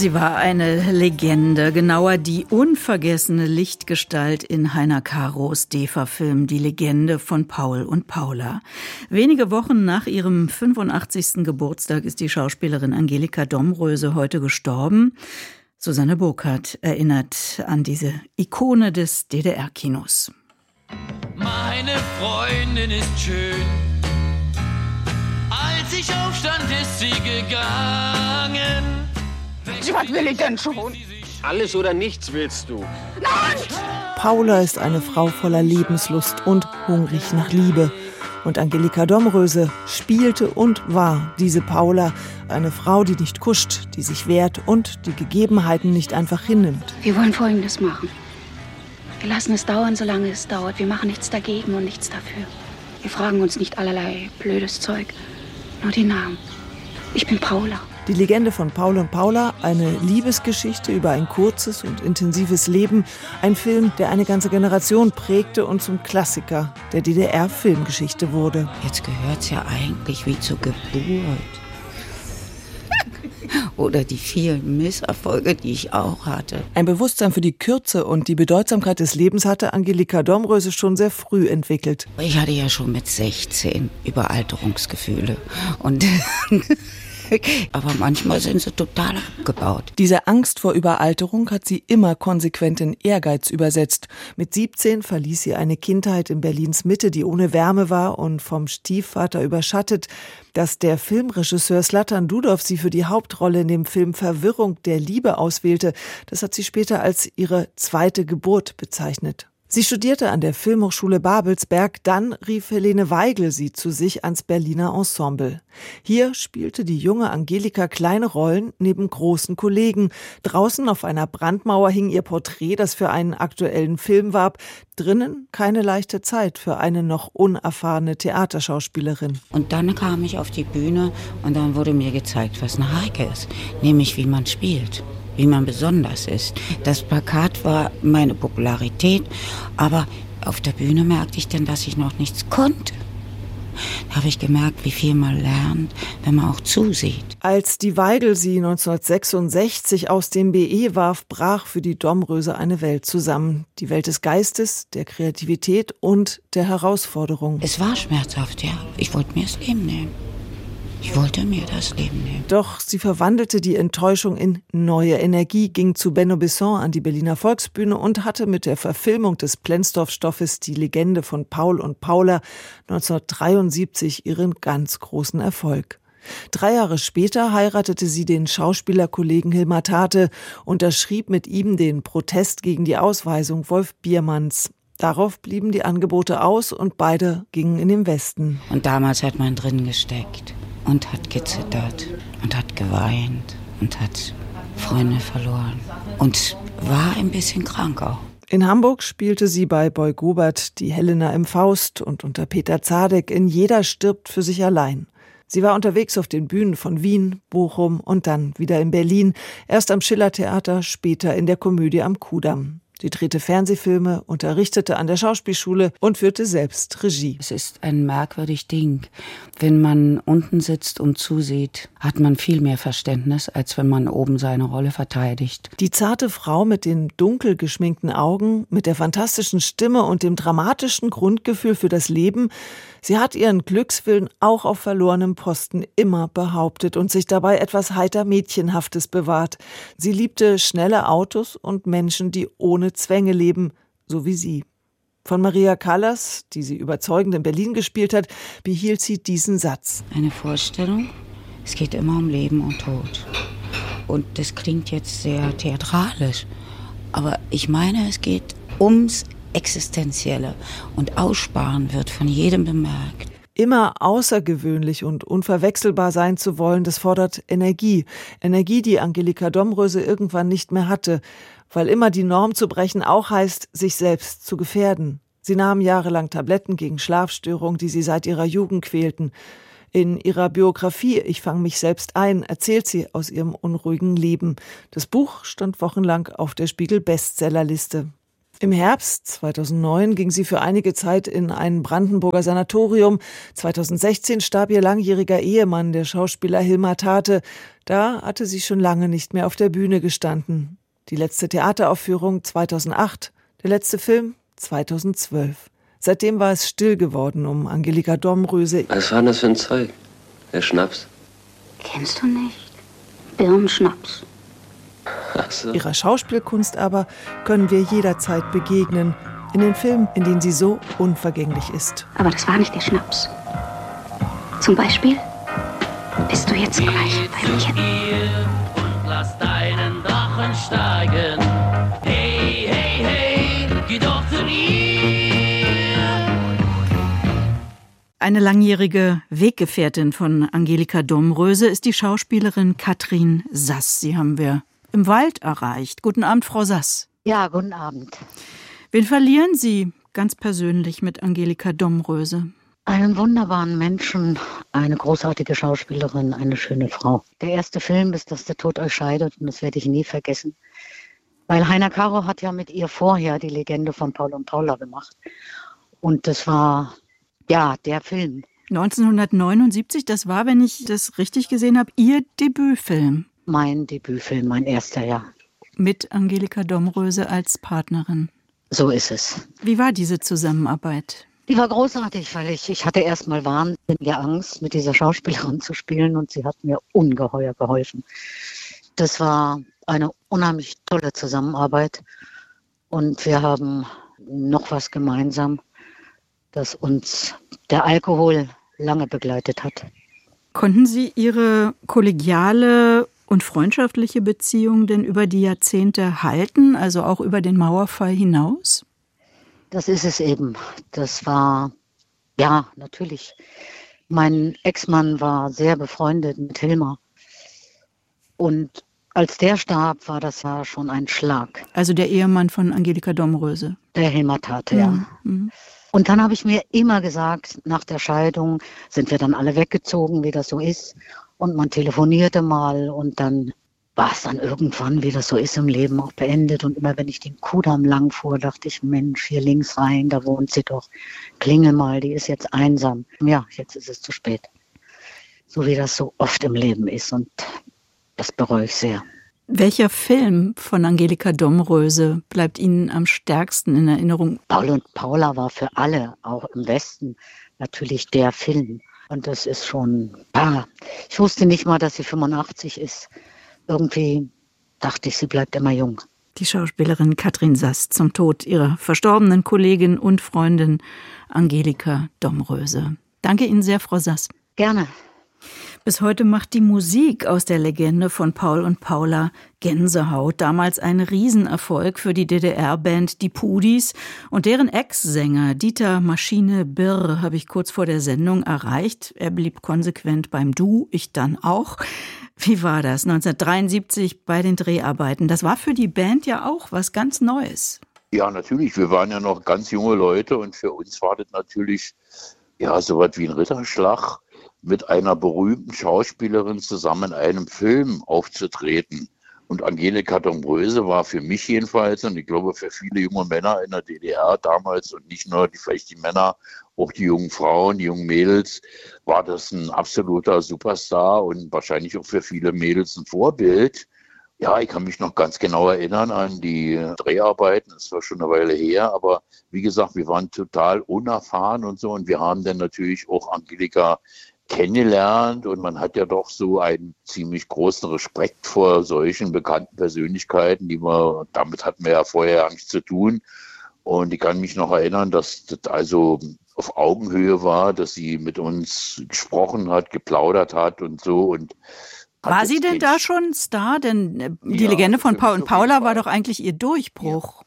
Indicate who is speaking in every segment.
Speaker 1: Sie war eine Legende, genauer die unvergessene Lichtgestalt in Heiner Karos DEFA-Film Die Legende von Paul und Paula. Wenige Wochen nach ihrem 85. Geburtstag ist die Schauspielerin Angelika Domröse heute gestorben. Susanne Burkhardt erinnert an diese Ikone des DDR-Kinos.
Speaker 2: Meine Freundin ist schön. Als ich aufstand, ist sie gegangen.
Speaker 3: Was will ich denn schon?
Speaker 4: Alles oder nichts willst du.
Speaker 3: Nein!
Speaker 5: Paula ist eine Frau voller Lebenslust und hungrig nach Liebe. Und Angelika Domröse spielte und war diese Paula. Eine Frau, die nicht kuscht, die sich wehrt und die Gegebenheiten nicht einfach hinnimmt.
Speaker 6: Wir wollen Folgendes machen. Wir lassen es dauern, solange es dauert. Wir machen nichts dagegen und nichts dafür. Wir fragen uns nicht allerlei blödes Zeug. Nur den Namen. Ich bin Paula.
Speaker 5: Die Legende von Paul und Paula, eine Liebesgeschichte über ein kurzes und intensives Leben. Ein Film, der eine ganze Generation prägte und zum Klassiker der DDR-Filmgeschichte wurde.
Speaker 7: Jetzt gehört's ja eigentlich wie zur Geburt. Oder die vielen Misserfolge, die ich auch hatte.
Speaker 5: Ein Bewusstsein für die Kürze und die Bedeutsamkeit des Lebens hatte Angelika Domröse schon sehr früh entwickelt.
Speaker 7: Ich hatte ja schon mit 16 Überalterungsgefühle. Und aber manchmal sind sie total abgebaut.
Speaker 5: Diese Angst vor Überalterung hat sie immer konsequent in Ehrgeiz übersetzt. Mit 17 verließ sie eine Kindheit in Berlins Mitte, die ohne Wärme war und vom Stiefvater überschattet. Dass der Filmregisseur Zlatan Dudow sie für die Hauptrolle in dem Film Verwirrung der Liebe auswählte, das hat sie später als ihre zweite Geburt bezeichnet. Sie studierte an der Filmhochschule Babelsberg, dann rief Helene Weigel sie zu sich ans Berliner Ensemble. Hier spielte die junge Angelika kleine Rollen neben großen Kollegen. Draußen auf einer Brandmauer hing ihr Porträt, das für einen aktuellen Film warb. Drinnen keine leichte Zeit für eine noch unerfahrene Theaterschauspielerin.
Speaker 7: Und dann kam ich auf die Bühne und dann wurde mir gezeigt, was eine Heike ist, nämlich wie man spielt. Wie man besonders ist. Das Plakat war meine Popularität, aber auf der Bühne merkte ich dann, dass ich noch nichts konnte. Da habe ich gemerkt, wie viel man lernt, wenn man auch zusieht.
Speaker 5: Als die Weigel sie 1966 aus dem BE warf, brach für die Domröse eine Welt zusammen. Die Welt des Geistes, der Kreativität und der Herausforderung.
Speaker 7: Es war schmerzhaft, ja. Ich wollte mir das Leben nehmen. Ich wollte mir das Leben nehmen.
Speaker 5: Doch sie verwandelte die Enttäuschung in neue Energie, ging zu Benno Besson an die Berliner Volksbühne und hatte mit der Verfilmung des Plenzdorf-Stoffes Die Legende von Paul und Paula 1973 ihren ganz großen Erfolg. 3 Jahre später heiratete sie den Schauspielerkollegen Hilmar Tate, unterschrieb mit ihm den Protest gegen die Ausweisung Wolf Biermanns. Darauf blieben die Angebote aus und beide gingen in den Westen.
Speaker 7: Und damals hat man drin gesteckt und hat gezittert und hat geweint und hat Freunde verloren und war ein bisschen krank auch.
Speaker 5: In Hamburg spielte sie bei Boy Gobert die Helena im Faust und unter Peter Zadek in Jeder stirbt für sich allein. Sie war unterwegs auf den Bühnen von Wien, Bochum und dann wieder in Berlin, erst am Schillertheater, später in der Komödie am Kudamm. Sie drehte Fernsehfilme, unterrichtete an der Schauspielschule und führte selbst Regie.
Speaker 7: Es ist ein merkwürdiges Ding. Wenn man unten sitzt und zusieht, hat man viel mehr Verständnis, als wenn man oben seine Rolle verteidigt.
Speaker 5: Die zarte Frau mit den dunkel geschminkten Augen, mit der fantastischen Stimme und dem dramatischen Grundgefühl für das Leben, sie hat ihren Glückswillen auch auf verlorenem Posten immer behauptet und sich dabei etwas heiter Mädchenhaftes bewahrt. Sie liebte schnelle Autos und Menschen, die ohne Zwänge leben, so wie sie. Von Maria Callas, die sie überzeugend in Berlin gespielt hat, behielt sie diesen Satz.
Speaker 7: Eine Vorstellung, es geht immer um Leben und Tod. Und das klingt jetzt sehr theatralisch, aber ich meine, es geht ums Existenzielle und Aussparen wird von jedem bemerkt.
Speaker 5: Immer außergewöhnlich und unverwechselbar sein zu wollen, das fordert Energie. Energie, die Angelika Domröse irgendwann nicht mehr hatte, weil immer die Norm zu brechen auch heißt, sich selbst zu gefährden. Sie nahm jahrelang Tabletten gegen Schlafstörungen, die sie seit ihrer Jugend quälten. In ihrer Biografie »Ich fange mich selbst ein« erzählt sie aus ihrem unruhigen Leben. Das Buch stand wochenlang auf der Spiegel-Bestsellerliste. Im Herbst 2009 ging sie für einige Zeit in ein Brandenburger Sanatorium. 2016 starb ihr langjähriger Ehemann, der Schauspieler Hilmar Tate. Da hatte sie schon lange nicht mehr auf der Bühne gestanden. Die letzte Theateraufführung 2008, der letzte Film 2012. Seitdem war es still geworden um Angelika Domröse.
Speaker 4: Was war denn das für ein Zeug? Der Schnaps?
Speaker 6: Kennst du nicht? Birnenschnaps.
Speaker 4: Ach so.
Speaker 5: Ihrer Schauspielkunst aber können wir jederzeit begegnen. In den Filmen, in denen sie so unvergänglich ist.
Speaker 6: Aber das war nicht der Schnaps. Zum Beispiel bist du jetzt gleich bei mir.
Speaker 2: Und lass deinen Drachen steigen. Hey, hey, hey, geh doch zu ihr.
Speaker 1: Eine langjährige Weggefährtin von Angelika Domröse ist die Schauspielerin Katrin Sass. Sie haben wir im Wald erreicht. Guten Abend, Frau Sass.
Speaker 8: Ja, guten Abend.
Speaker 1: Wen verlieren Sie ganz persönlich mit Angelika Domröse?
Speaker 8: Einen wunderbaren Menschen, eine großartige Schauspielerin, eine schöne Frau. Der erste Film ist, dass der Tod euch scheidet, und das werde ich nie vergessen. Weil Heiner Caro hat ja mit ihr vorher die Legende von Paul und Paula gemacht. Und das war, ja, der Film.
Speaker 1: 1979, das war, wenn ich das richtig gesehen habe, Ihr Debütfilm.
Speaker 8: Mein Debütfilm, mein erster, ja.
Speaker 1: Mit Angelika Domröse als Partnerin.
Speaker 8: So ist es.
Speaker 1: Wie war diese Zusammenarbeit?
Speaker 8: Die war großartig, weil ich hatte erstmal wahnsinnige Angst, mit dieser Schauspielerin zu spielen, und sie hat mir ungeheuer geholfen. Das war eine unheimlich tolle Zusammenarbeit, und wir haben noch was gemeinsam, das uns der Alkohol lange begleitet hat.
Speaker 1: Konnten Sie Ihre kollegiale und freundschaftliche Beziehung denn über die Jahrzehnte halten, also auch über den Mauerfall hinaus?
Speaker 8: Das ist es eben. Das war, ja, natürlich. Mein Ex-Mann war sehr befreundet mit Hilmar. Und als der starb, war das ja schon ein Schlag.
Speaker 1: Also der Ehemann von Angelika Domröse.
Speaker 8: Der Hilmar Tate, ja.
Speaker 1: Mhm.
Speaker 8: Und dann habe ich mir immer gesagt, nach der Scheidung sind wir dann alle weggezogen, wie das so ist. Und man telefonierte mal, und dann war es dann irgendwann, wie das so ist im Leben, auch beendet. Und immer wenn ich den Kudamm lang fuhr, dachte ich, Mensch, hier links rein, da wohnt sie doch. Klingel mal, die ist jetzt einsam. Ja, jetzt ist es zu spät. So wie das so oft im Leben ist, und das bereue ich sehr.
Speaker 1: Welcher Film von Angelika Domröse bleibt Ihnen am stärksten in Erinnerung?
Speaker 8: Paul und Paula war für alle, auch im Westen, natürlich der Film. Und das ist schon, ich wusste nicht mal, dass sie 85 ist. Irgendwie dachte ich, sie bleibt immer jung.
Speaker 1: Die Schauspielerin Katrin Sass zum Tod ihrer verstorbenen Kollegin und Freundin Angelika Domröse. Danke Ihnen sehr, Frau Sass.
Speaker 8: Gerne.
Speaker 1: Bis heute macht die Musik aus der Legende von Paul und Paula Gänsehaut. Damals ein Riesenerfolg für die DDR-Band Die Pudis. Und deren Ex-Sänger Dieter Maschine Birr habe ich kurz vor der Sendung erreicht. Er blieb konsequent beim Du, ich dann auch. Wie war das 1973 bei den Dreharbeiten? Das war für die Band ja auch was ganz Neues.
Speaker 9: Ja, natürlich. Wir waren ja noch ganz junge Leute, und für uns war das natürlich so was wie ein Ritterschlag, mit einer berühmten Schauspielerin zusammen in einem Film aufzutreten. Und Angelika Domröse war für mich jedenfalls, und ich glaube für viele junge Männer in der DDR damals, und nicht nur vielleicht die Männer, auch die jungen Frauen, die jungen Mädels, war das ein absoluter Superstar und wahrscheinlich auch für viele Mädels ein Vorbild. Ja, ich kann mich noch ganz genau erinnern an die Dreharbeiten. Das war schon eine Weile her, aber wie gesagt, wir waren total unerfahren und so, und wir haben dann natürlich auch Angelika kennengelernt, und man hat ja doch so einen ziemlich großen Respekt vor solchen bekannten Persönlichkeiten, damit hatten wir ja vorher nichts zu tun. Und ich kann mich noch erinnern, dass das also auf Augenhöhe war, dass sie mit uns gesprochen hat, geplaudert hat und so. Und
Speaker 1: war sie denn da schon Star? Denn die Legende von Paul und Paula war doch eigentlich ihr Durchbruch.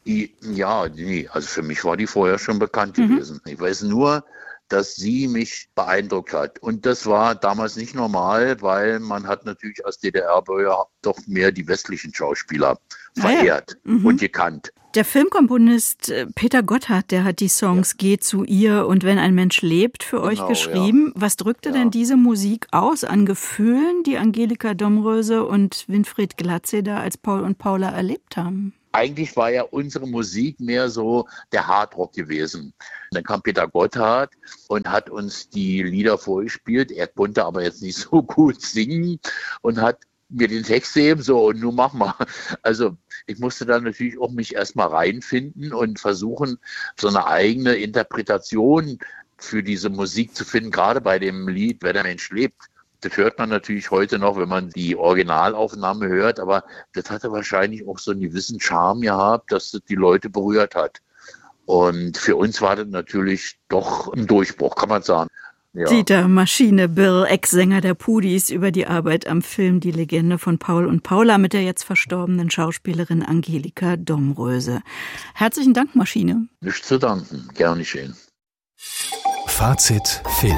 Speaker 9: Also für mich war die vorher schon bekannt gewesen. Ich weiß nur, dass sie mich beeindruckt hat. Und das war damals nicht normal, weil man hat natürlich als DDR-Bürger doch mehr die westlichen Schauspieler verehrt und gekannt.
Speaker 1: Der Filmkomponist Peter Gotthard, der hat die Songs Geh zu ihr und Wenn ein Mensch lebt für euch geschrieben. Ja. Was drückte denn diese Musik aus an Gefühlen, die Angelika Domröse und Winfried Glatze da als Paul und Paula erlebt haben?
Speaker 9: Eigentlich war ja unsere Musik mehr so der Hardrock gewesen. Dann kam Peter Gotthard und hat uns die Lieder vorgespielt. Er konnte aber jetzt nicht so gut singen und hat mir den Text geben, so, und nun mach mal. Also ich musste dann natürlich auch mich erstmal reinfinden und versuchen, so eine eigene Interpretation für diese Musik zu finden, gerade bei dem Lied Wer der Mensch lebt. Das hört man natürlich heute noch, wenn man die Originalaufnahme hört, aber das hatte wahrscheinlich auch so einen gewissen Charme gehabt, dass das die Leute berührt hat. Und für uns war das natürlich doch ein Durchbruch, kann man sagen. Ja.
Speaker 1: Dieter Maschine Birr, Ex-Sänger der Pudis, über die Arbeit am Film Die Legende von Paul und Paula mit der jetzt verstorbenen Schauspielerin Angelika Domröse. Herzlichen Dank, Maschine.
Speaker 9: Nicht zu danken, gern geschehen.
Speaker 10: Fazit Film.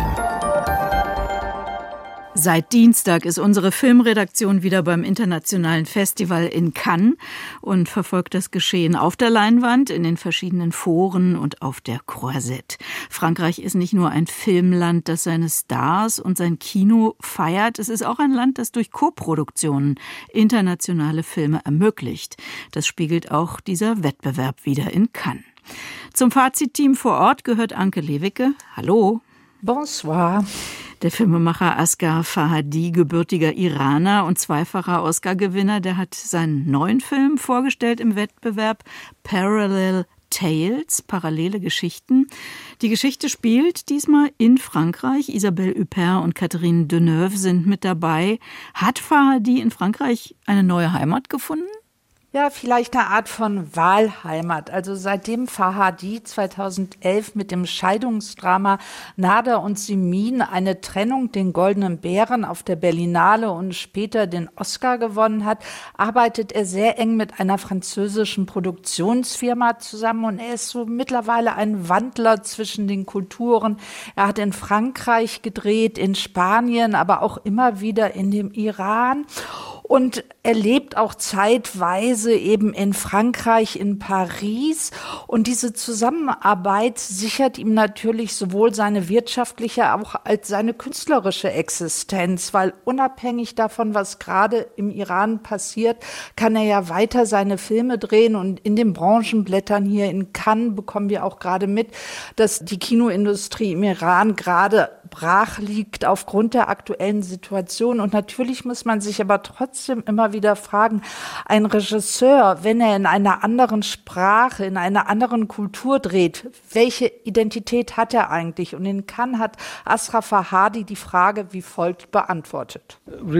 Speaker 1: Seit Dienstag ist unsere Filmredaktion wieder beim Internationalen Festival in Cannes und verfolgt das Geschehen auf der Leinwand, in den verschiedenen Foren und auf der Croisette. Frankreich ist nicht nur ein Filmland, das seine Stars und sein Kino feiert, es ist auch ein Land, das durch Koproduktionen internationale Filme ermöglicht. Das spiegelt auch dieser Wettbewerb wieder in Cannes. Zum Fazitteam vor Ort gehört Anke Lewicke. Hallo.
Speaker 11: Bonsoir.
Speaker 1: Der Filmemacher Asghar Farhadi, gebürtiger Iraner und zweifacher Oscar-Gewinner, der hat seinen neuen Film vorgestellt im Wettbewerb Parallel Tales, parallele Geschichten. Die Geschichte spielt diesmal in Frankreich. Isabelle Huppert und Catherine Deneuve sind mit dabei. Hat Farhadi in Frankreich eine neue Heimat gefunden?
Speaker 11: Ja, vielleicht eine Art von Wahlheimat. Also seitdem Farhadi 2011 mit dem Scheidungsdrama Nada und Simin eine Trennung, den Goldenen Bären auf der Berlinale und später den Oscar gewonnen hat, arbeitet er sehr eng mit einer französischen Produktionsfirma zusammen und er ist so mittlerweile ein Wandler zwischen den Kulturen. Er hat in Frankreich gedreht, in Spanien, aber auch immer wieder in dem Iran. Und er lebt auch zeitweise eben in Frankreich, in Paris. Und diese Zusammenarbeit sichert ihm natürlich sowohl seine wirtschaftliche auch als seine künstlerische Existenz. Weil unabhängig davon, was gerade im Iran passiert, kann er ja weiter seine Filme drehen. Und in den Branchenblättern hier in Cannes bekommen wir auch gerade mit, dass die Kinoindustrie im Iran gerade brach liegt aufgrund der aktuellen Situation. Und natürlich muss man sich aber trotzdem immer wieder fragen, ein Regisseur, wenn er in einer anderen Sprache, in einer anderen Kultur dreht, welche Identität hat er eigentlich? Und in Cannes hat Asghar Farhadi die Frage wie folgt beantwortet.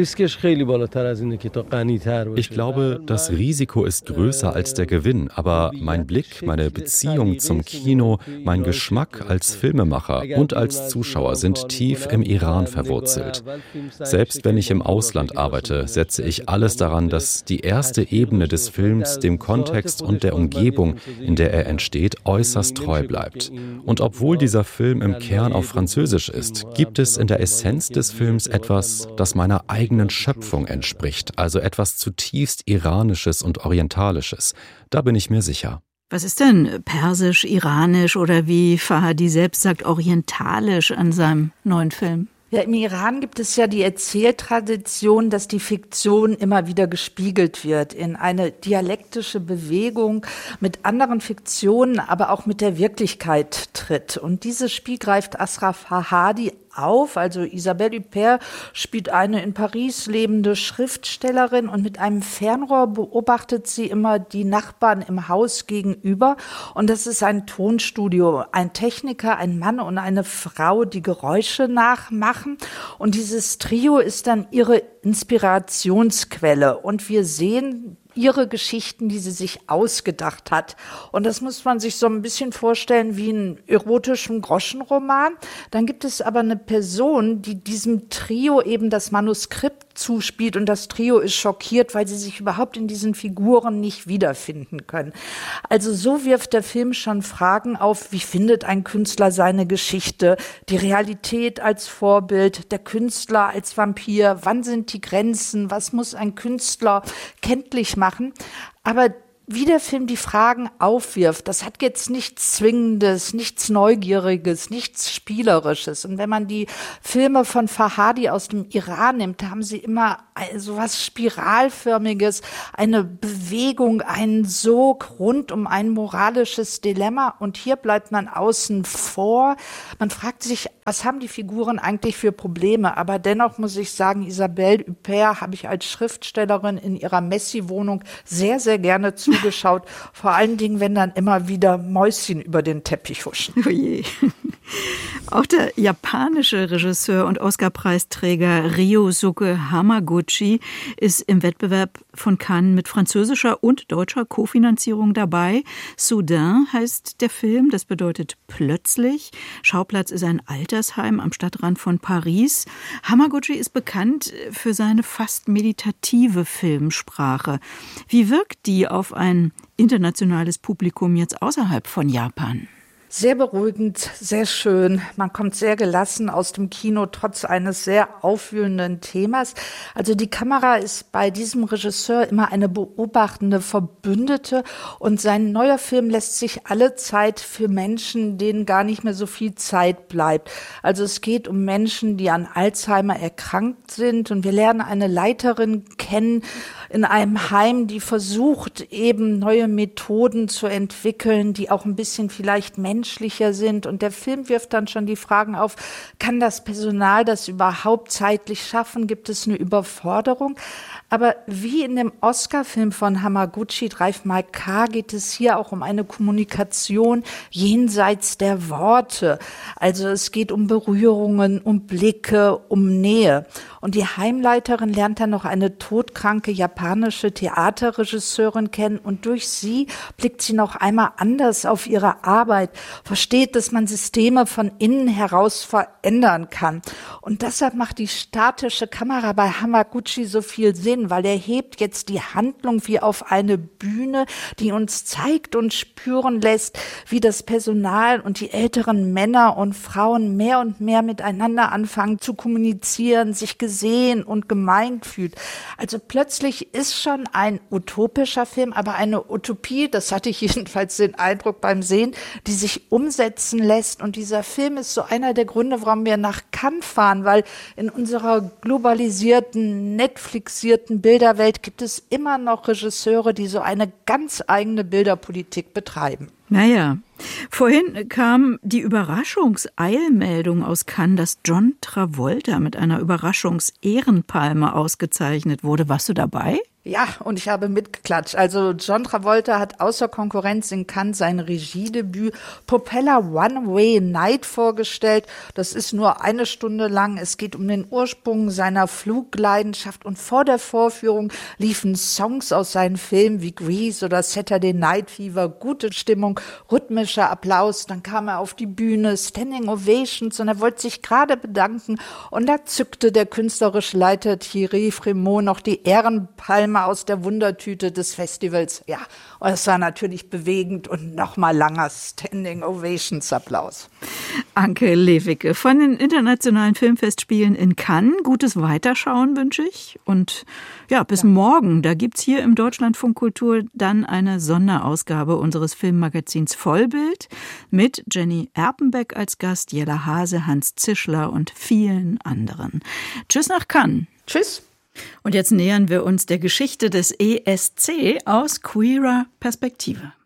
Speaker 12: Ich glaube, das Risiko ist größer als der Gewinn, aber mein Blick, meine Beziehung zum Kino, mein Geschmack als Filmemacher und als Zuschauer sind tief im Iran verwurzelt. Selbst wenn ich im Ausland arbeite, setze ich alles daran, dass die erste Ebene des Films dem Kontext und der Umgebung, in der er entsteht, äußerst treu bleibt. Und obwohl dieser Film im Kern auf Französisch ist, gibt es in der Essenz des Films etwas, das meiner eigenen Schöpfung entspricht, also etwas zutiefst Iranisches und Orientalisches. Da bin ich mir sicher.
Speaker 1: Was ist denn persisch, iranisch oder wie Farhadi selbst sagt, orientalisch an seinem neuen Film?
Speaker 11: Ja, im Iran gibt es ja die Erzähltradition, dass die Fiktion immer wieder gespiegelt wird in eine dialektische Bewegung mit anderen Fiktionen, aber auch mit der Wirklichkeit tritt. Und dieses Spiel greift Asghar Farhadi auf. Also Isabelle Huppert spielt eine in Paris lebende Schriftstellerin und mit einem Fernrohr beobachtet sie immer die Nachbarn im Haus gegenüber. Und das ist ein Tonstudio, ein Techniker, ein Mann und eine Frau, die Geräusche nachmachen. Und dieses Trio ist dann ihre Inspirationsquelle. Und wir sehen ihre Geschichten, die sie sich ausgedacht hat. Und das muss man sich so ein bisschen vorstellen wie einen erotischen Groschenroman. Dann gibt es aber eine Person, die diesem Trio eben das Manuskript zuspielt und das Trio ist schockiert, weil sie sich überhaupt in diesen Figuren nicht wiederfinden können. Also so wirft der Film schon Fragen auf, wie findet ein Künstler seine Geschichte, die Realität als Vorbild, der Künstler als Vampir, wann sind die Grenzen, was muss ein Künstler kenntlich machen. Aber wie der Film die Fragen aufwirft, das hat jetzt nichts Zwingendes, nichts Neugieriges, nichts Spielerisches. Und wenn man die Filme von Farhadi aus dem Iran nimmt, da haben sie immer so was Spiralförmiges, eine Bewegung, einen Sog rund um ein moralisches Dilemma. Und hier bleibt man außen vor. Man fragt sich, was haben die Figuren eigentlich für Probleme? Aber dennoch muss ich sagen, Isabelle Huppert habe ich als Schriftstellerin in ihrer Messi-Wohnung sehr, sehr gerne zugeschaut. Vor allen Dingen, wenn dann immer wieder Mäuschen über den Teppich huschen.
Speaker 1: Oh je. Auch der japanische Regisseur und Oscar-Preisträger Ryosuke Hamaguchi ist im Wettbewerb von Cannes mit französischer und deutscher Kofinanzierung dabei. Soudain heißt der Film, das bedeutet plötzlich. Schauplatz ist ein Altersheim am Stadtrand von Paris. Hamaguchi ist bekannt für seine fast meditative Filmsprache. Wie wirkt die auf ein internationales Publikum jetzt außerhalb von Japan?
Speaker 11: Sehr beruhigend, sehr schön. Man kommt sehr gelassen aus dem Kino, trotz eines sehr aufwühlenden Themas. Also die Kamera ist bei diesem Regisseur immer eine beobachtende Verbündete und sein neuer Film lässt sich alle Zeit für Menschen, denen gar nicht mehr so viel Zeit bleibt. Also es geht um Menschen, die an Alzheimer erkrankt sind und wir lernen eine Leiterin kennen in einem Heim, die versucht, eben neue Methoden zu entwickeln, die auch ein bisschen vielleicht menschlicher sind. Und der Film wirft dann schon die Fragen auf, kann das Personal das überhaupt zeitlich schaffen? Gibt es eine Überforderung? Aber wie in dem Oscar-Film von Hamaguchi, Drive My Car, geht es hier auch um eine Kommunikation jenseits der Worte. Also es geht um Berührungen, um Blicke, um Nähe. Und die Heimleiterin lernt dann noch eine todkranke japanische Theaterregisseurin kennen und durch sie blickt sie noch einmal anders auf ihre Arbeit, versteht, dass man Systeme von innen heraus verändern kann. Und deshalb macht die statische Kamera bei Hamaguchi so viel Sinn, weil er hebt jetzt die Handlung wie auf eine Bühne, die uns zeigt und spüren lässt, wie das Personal und die älteren Männer und Frauen mehr und mehr miteinander anfangen zu kommunizieren, sich gesehen und gemeint fühlt. Also plötzlich ist schon ein utopischer Film, aber eine Utopie, das hatte ich jedenfalls den Eindruck beim Sehen, die sich umsetzen lässt. Und dieser Film ist so einer der Gründe, warum wir nach Cannes fahren, weil in unserer globalisierten, Netflixierten Bilderwelt gibt es immer noch Regisseure, die so eine ganz eigene Bilderpolitik betreiben.
Speaker 1: Naja, vorhin kam die Überraschungseilmeldung aus Cannes, dass John Travolta mit einer Überraschungsehrenpalme ausgezeichnet wurde. Warst du dabei?
Speaker 11: Ja, und ich habe mitgeklatscht. Also John Travolta hat außer Konkurrenz in Cannes sein Regiedebüt Propeller One-Way Night vorgestellt. Das ist nur 1 Stunde lang. Es geht um den Ursprung seiner Flugleidenschaft. Und vor der Vorführung liefen Songs aus seinen Filmen wie Grease oder Saturday Night Fever. Gute Stimmung, rhythmischer Applaus. Dann kam er auf die Bühne, Standing Ovations und er wollte sich gerade bedanken. Und da zückte der künstlerische Leiter Thierry Frémaux noch die Ehrenpalme aus der Wundertüte des Festivals. Ja, und es war natürlich bewegend und nochmal langer Standing Ovations Applaus.
Speaker 1: Anke Lewicke von den Internationalen Filmfestspielen in Cannes. Gutes Weiterschauen wünsche ich. Und ja, bis morgen. Da gibt's hier im Deutschlandfunk Kultur dann eine Sonderausgabe unseres Filmmagazins Vollbild mit Jenny Erpenbeck als Gast, Jella Hase, Hans Zischler und vielen anderen. Tschüss nach Cannes.
Speaker 11: Tschüss.
Speaker 1: Und jetzt nähern wir uns der Geschichte des ESC aus queerer Perspektive.